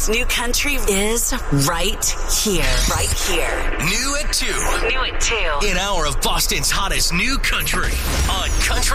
hottest new country is right here. Right here. New at 2. New at 2. An hour of Boston's hottest new country on Country